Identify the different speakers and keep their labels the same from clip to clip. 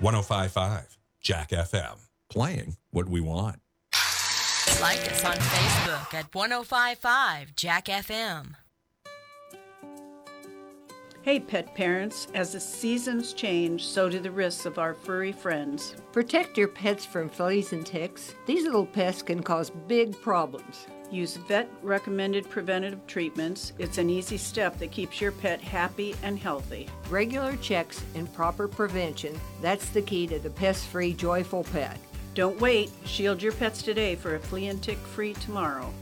Speaker 1: 1055 Jack FM. Playing what we want.
Speaker 2: Like us on Facebook at 1055 Jack FM.
Speaker 3: Hey pet parents, as the seasons change, so do the risks of our furry friends.
Speaker 4: Protect your pets from fleas and ticks. These little pests can cause big problems.
Speaker 3: Use vet-recommended preventative treatments. It's an easy step that keeps your pet happy and healthy.
Speaker 4: Regular checks and proper prevention, that's the key to the pest-free, joyful pet.
Speaker 3: Don't wait. Shield your pets today for a flea and tick-free tomorrow.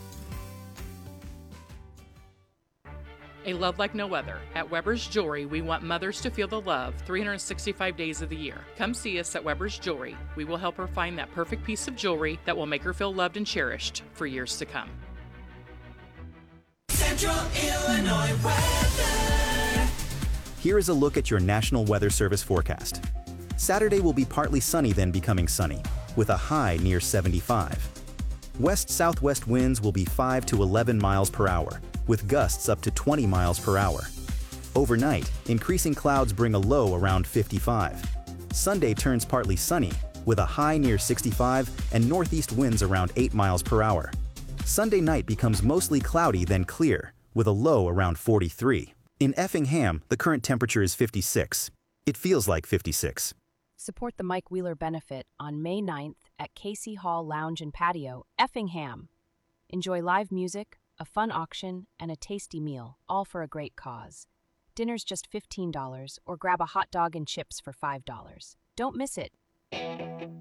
Speaker 5: A love like no other. At Weber's Jewelry, we want mothers to feel the love 365 days of the year. Come see us at Weber's Jewelry. We will help her find that perfect piece of jewelry that will make her feel loved and cherished for years to come.
Speaker 6: Central Illinois weather.
Speaker 7: Here is a look at your National Weather Service forecast. Saturday will be partly sunny, then becoming sunny, with a high near 75. West-southwest winds will be 5 to 11 miles per hour, with gusts up to 20 miles per hour. Overnight, increasing clouds bring a low around 55. Sunday turns partly sunny, with a high near 65 and northeast winds around 8 miles per hour. Sunday night becomes mostly cloudy, then clear, with a low around 43. In Effingham, the current temperature is 56. It feels like 56.
Speaker 8: Support the Mike Wheeler benefit on May 9th at Casey Hall Lounge and Patio, Effingham. Enjoy live music, a fun auction, and a tasty meal, all for a great cause. Dinner's just $15, or grab a hot dog and chips for $5. Don't miss it.